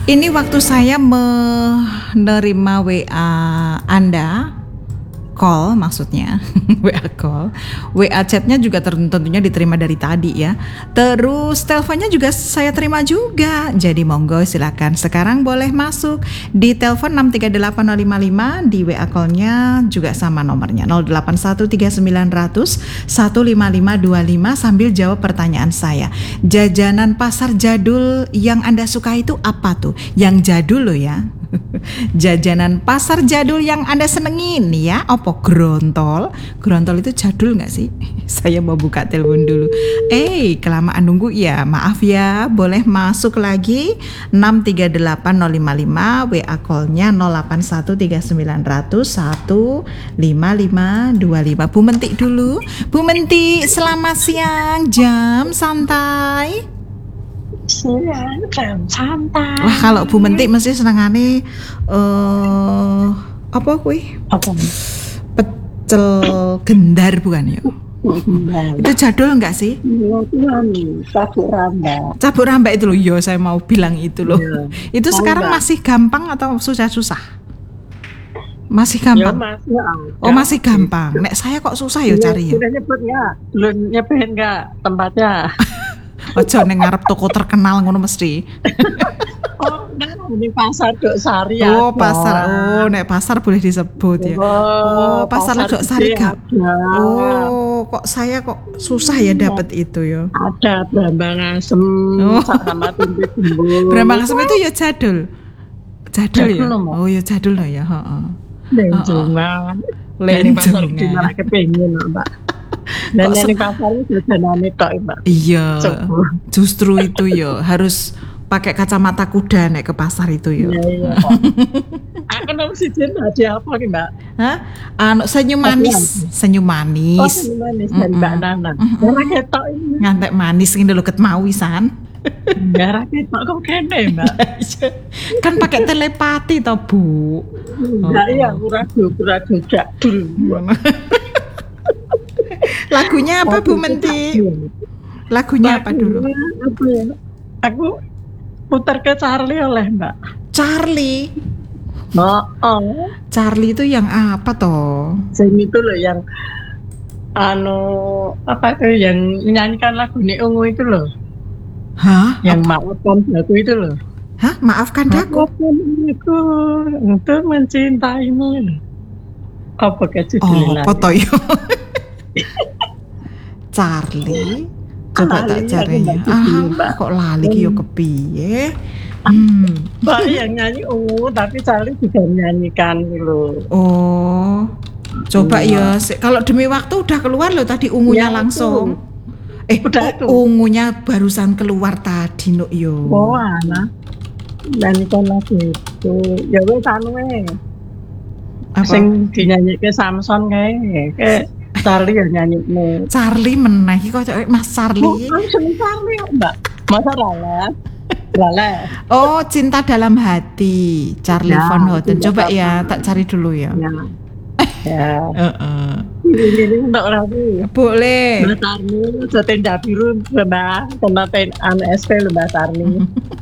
Ini waktu saya menerima WA Anda, call maksudnya, WA call, WA chatnya juga tentunya diterima dari tadi ya. Terus teleponnya juga saya terima juga. Jadi monggo silakan sekarang boleh masuk di telepon 638055, di WA callnya juga sama nomornya 081390015525 sambil jawab pertanyaan saya. Jajanan pasar jadul yang Anda suka itu apa tuh? Yang jadul loh ya. Jajanan pasar jadul yang Anda senengin ya, apa grontol? Grontol itu jadul nggak sih? Saya mau buka telepon dulu. Kelamaan nunggu ya, maaf ya. Boleh masuk lagi 638055, WA call-nya 081390015525. Bu Menti dulu. Bu Menti, selamat siang, jam santai. Siang, jam santai. Wah, kalau Bu Menti mesti senengane apa kuwi? Apa? Pecel gendar bukan ya? Itu jadul enggak sih? Cabuk rambak. Cabuk rambak itu loh, yo saya mau bilang itu loh. Ya. Itu sekarang masih gampang atau susah-susah? Masih gampang? Ya, masih gampang. Nek saya kok susah ya cari ya. Sudah nyebut nggak? Belum nyebutin nggak tempatnya? Ojo ning ngarep toko terkenal ngono mesti. Ini pasar Dok Sari ya. Nek pasar boleh disebut ya. Pasar Dok Sari gak? Kok saya kok susah ya dapat itu ya. Ada Brambang Asem sama tempe gembul. Brambang Asem itu ya jadul. Jadul ya. Ya jadul loh ya, heeh. Lenjongan. Pasar gimana kepengen, Mbak. Dan yang pasar itu jajanane tok, Mbak. Iya. Justru itu ya harus pakai kacamata kuda nek ke pasar itu ya. Iya. Aku nomor siji hadiah apa ki, Mbak? Senyum manis. Senyum manis. Oh, senyum manis dari Mbak Nana. Ora ketok ini. Ngantek manis ngene lho ket mau wisan. Ora ketok kok kene, Mbak. Kan pakai telepati toh, Bu. Iya, ragu jadul. Lagunya apa Bu Menti? Lagunya apa dulu? Apa ya? Aku putar ke Charlie oleh Mbak. Charlie? Charlie itu yang apa toh? Yang itu loh yang apa tuh yang nyanyikan lagu Nek Ungu itu loh. Hah? Yang maafkan aku itu loh. Hah? Maafkan aku? Maafkan aku untuk mencintaimu. Apa judulnya? Apa toh yo? Charlie, coba tak carinya. Kok lali ki yo kepiye? Mbak yang nyanyi Ungu tapi Charlie juga menyanyikan dulu. Coba ya. Kalau demi waktu udah keluar loh tadi ungunya ya, langsung. Ungunya barusan keluar tadi no yo. Ana. Nyanyikan lagu itu. Ya wes sing dinyanyikke Samson kae. Charlie ya nyanyine. Charlie meneh kok Mas Charlie. Charlie Mbak. Masa Lala. Cinta dalam hati Charlie Van Houten. Coba ya tak cari dulu ya. Ya. Ini untuk lagu. Boleh. Mbak Tarni setenda biru Mbak, tenaten SP Mbak Tarni.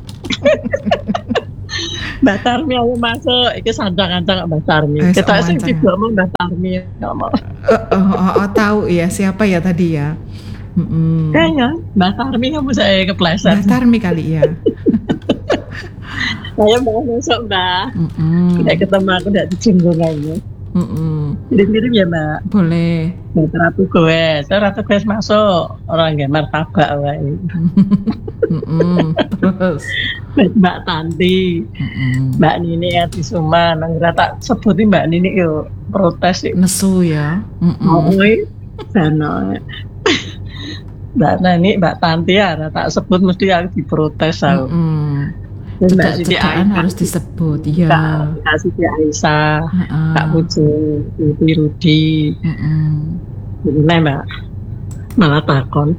Mbak Tarmi aku masuk, iki sandang-sandang Mbak Tarmi. Kita sing ngomong Mbak Tarmi ngomong. Tahu ya siapa ya tadi ya? Kayaknya Mbak Tarmi kamu saya kepleset. Mbak Tarmi kali ya. Saya mau masuk Mbak. Udah ketemu aku udah dijenggung aja. Mirip-mirip ya Mbak. Boleh. Ratu gue masuk orang nggak martabak wae. Terus Mbak Tanti, Mbak Nini Atisuma, nggak tak sebutin Mbak Nini yo protes nesu ya. Mbak Nini, Mbak Tanti ya, tak sebut mesti aku diprotes aku. Mbak Siti Aisyah harus disebut ya. Mbak Siti Aisyah, Kak Puju, Ibu Rudi. Ini Mbak malah takon.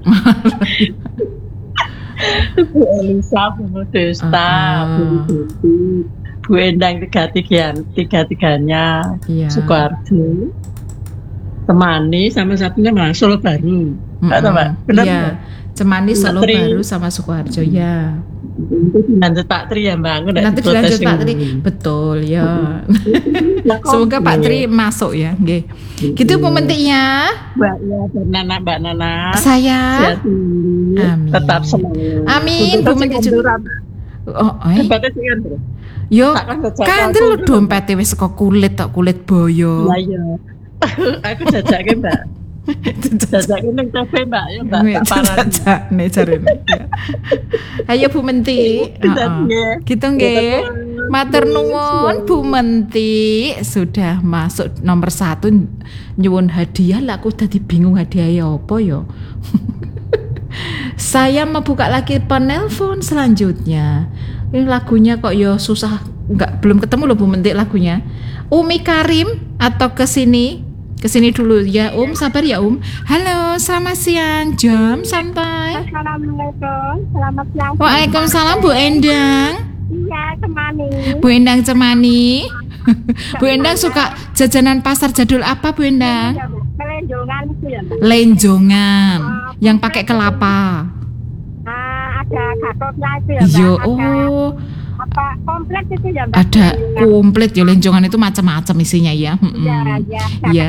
Bu Elisa, Bu Modesta, Bu Endang tiga-tiganya, Sukoharjo, Cemani sama satunya Mas Solo Baru. Nggak tahu Mbak? Benar? Iya, Cemani Solo Baru sama Sukoharjo ya. Lanjut Pak Tri ya Mbak, aku Nanti dilanjut Pak Tri. Betul ya. Semoga Pak Tri masuk ya. Nggih. Gitu Bu Mentik ya. Mbak Nana. Saya. Amin. Tetap semangat. Amin Bu Mentik juga. Oh, yo, kandel dompete wis kok kulit boyo. Lah iya. Aku jajake Mbak. Jajake ning TV Mbak ya Mbak. Jajane jarene. Ayo Bu Mentik. Gitu nggih. Matur nuwun Bu Mentik sudah masuk nomor 1 nyuwun hadiah lah aku tadi bingung hadiahnya apa ya. Saya mau buka lagi penelpon selanjutnya. Ini lagunya kok ya susah, belum ketemu loh Bu Mentik lagunya. Umi Karim atau kesini dulu ya sabar ya Halo, selamat siang, jam santai. Assalamualaikum, selamat siang. Waalaikumsalam Bu Endang. Iya, Cemani. Bu Endang Cemani. Bu Endang suka jajanan pasar jadul apa Bu Endang? Lenjongan itu ya. Lenjongan yang pakai kelapa. Ada gatotnya itu ya. Yo, apa komplit itu ya Mbak? Ada komplit ya, lenjongan itu macam-macam isinya ya. Iya.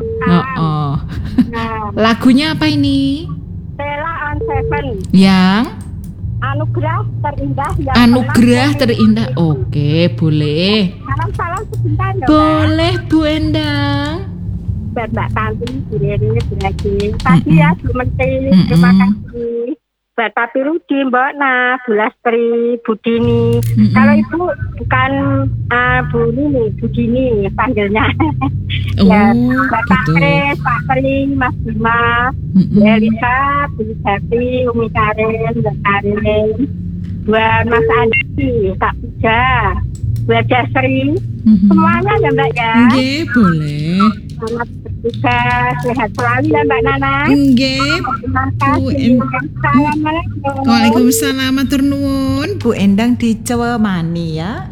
Lagunya apa ini? Stella on Seven. Yang Anugerah terindah. Anugerah terindah. Oke, boleh. Salam sebentar ya. Boleh Bu Endang. Mbak Tanti, Bu Riri, Bu Haji. Tadi ya Bu Mentik, terima kasih. Mbak Tapi Rudi, Mbak Na, Bu Lastri, Bu Dini. Kalau itu bukan Bu Dini panggilnya. Ya, Mbak Takris, Pak Tri, Mas Bima, Bu Elisa, Bu Jati, Umi Karen, Mbak Karin, buat Mas Andi, Kak Puja, buat Jasri. Semuanya ya Mbak ya. Nggih, boleh. Selamat bertugas, sehat selalu ya Mbak Nana. Nggih. Assalamualaikum. Waalaikumsalam, matur nuwun. Bu Endang di Cemani ya.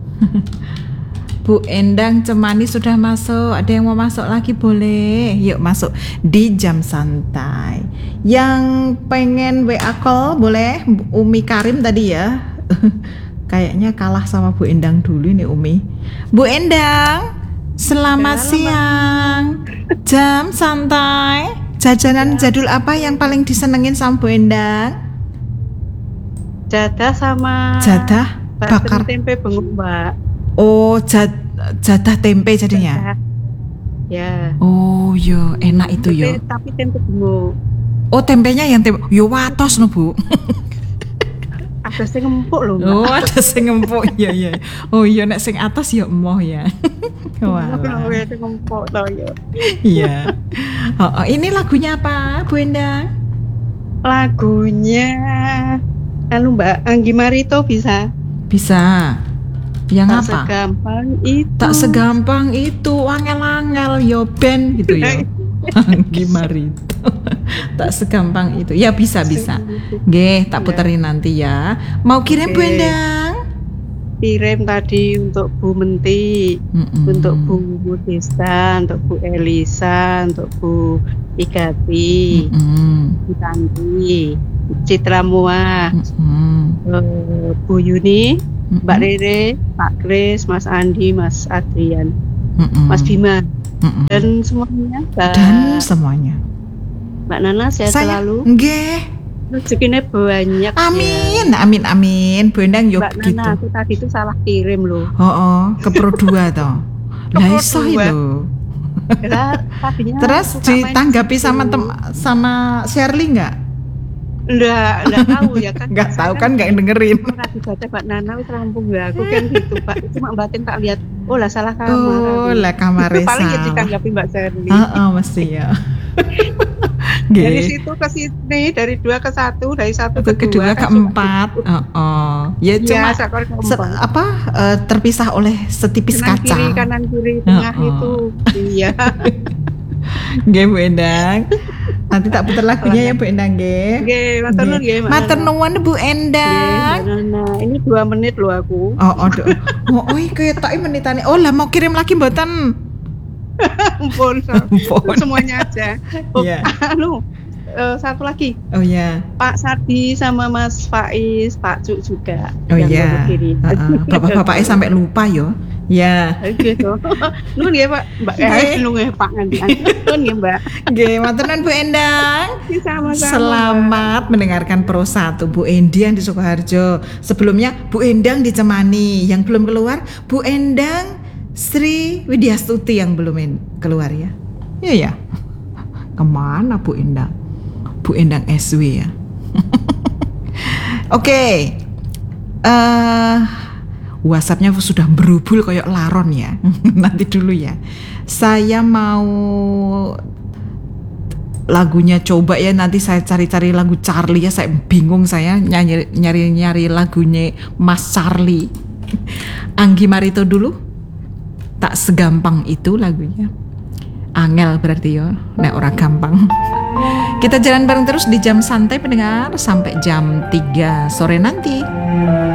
Bu Endang Cemani sudah masuk. Ada yang mau masuk lagi boleh. Yuk masuk di jam santai. Yang pengen WA call boleh. Umi Karim tadi ya. Kayaknya kalah sama Bu Endang dulu nih Umi. Bu Endang, selamat siang. Jam santai. Jajanan jadul apa yang paling disenengin sama Bu Endang? Jadah sama Jadah bakar tempe bengong Mbak. Oh, jadah tempe jadinya. Ya. Oh, yo enak itu yo. Tapi tempe bengong. Oh, tempenya yang tempe. Yo watos no Bu. Ada sing empuk loh Mbak. Oh, ada sing empuk. Iya. Oh iya, nek sing atas ya emoh ya. Wah. Sing empuk to ya. Iya. Oh, ini lagunya apa, Bu Endang? Lagunya Mbak Anggi Marito bisa. Bisa. Yang apa? Tak segampang itu, angel-angel yo ben gitu ya. Anggi Marito. Tak segampang itu. Ya bisa. Nggih, tak puterin nanti ya. Mau kirim Bu Endang? Kirim tadi untuk Bu Mentik, untuk Bu Mutista, untuk Bu Elisa, untuk Bu Igati, Bu Tanti, Citra Mua, Bu Yuni, Mbak Rere, Pak Kris, Mas Andi, Mas Adrian, Mas Bima, dan semuanya. Mbak Nana sehat selalu. Nggih. Rezekinya banyak. Amin, ya. amin. Bu Endang yo Mbak begitu. Nana, aku tadi itu salah kirim loh. Ke Pro 2 toh. Lah iso lho. Terus ditanggapi sama Shirley enggak? Enggak tahu ya kan. Enggak tahu kan enggak dengerin. Pernah dibaca Mbak Nana wis rampung ya. Aku kan gitu, Pak. Cuma batin tak lihat, oh lah salah kamar. Oh, lah kamar paling ya ditanggapi Mbak Shirley. Mesti ya. Dari situ ke sini, dari 2 ke 1, dari 1 ke 2 ke 4. Ya cuma terpisah oleh setipis kaca. Kanan kiri tengah itu. Iya. Nggih Bu Endang. Nanti tak putar lagunya ya Bu Endang nggih. Nggih, matur nuwun Bu Endang. Nah, ini 2 menit loh aku. Ketoke menitane. Oh, lah mau kirim lagi mboten? Ampun. Semuanya aja. satu lagi. Oh ya. Pak Sardi sama Mas Faiz, Pak Cuk juga. Oh iya. Bapak-bapaknya sampai lupa yo. Ya. Gitu. Nun ya Pak, Mbak nun ya Pak nanti. Nun ya Mbak. Nggih, matur nuwun Bu Endang. Sama-sama. Selamat mendengarkan Pro 1 Bu Endi yang di Sukoharjo. Sebelumnya Bu Endang di Cemani, yang belum keluar Bu Endang Sri Widyastuti yang belum keluar ya. Iya ya. Kemana Bu Endang? Bu Endang SW ya. Oke. WhatsApp-nya sudah berubul kayak laron ya. Nanti dulu ya. Saya mau lagunya coba ya, nanti saya cari-cari lagu Charlie ya. Saya bingung saya nyari lagunya Mas Charlie. Anggi Marito dulu. Tak segampang itu lagunya. Angel berarti ya, nek ora gampang. Kita jalan bareng terus di jam santai pendengar sampai jam 3 sore nanti.